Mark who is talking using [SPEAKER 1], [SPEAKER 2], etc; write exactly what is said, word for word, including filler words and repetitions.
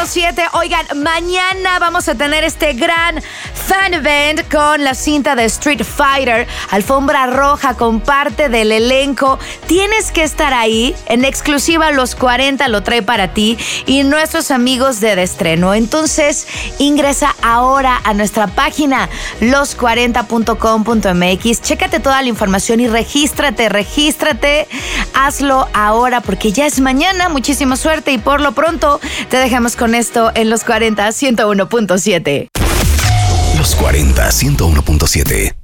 [SPEAKER 1] siete. Oigan, mañana vamos a tener este gran fan event con la cinta de Street Fighter, alfombra roja con parte del elenco. Tienes que estar ahí. En exclusiva Los cuarenta lo trae para ti y nuestros amigos de Destreno. Entonces, ingresa ahora a nuestra página los cuarenta punto com punto m x. Chécate toda la información y regístrate, regístrate. Hazlo ahora porque ya es mañana. Muchísima suerte y por lo pronto te dejamos con esto en Los cuarenta, ciento uno punto siete.
[SPEAKER 2] Los cuarenta, ciento uno punto siete.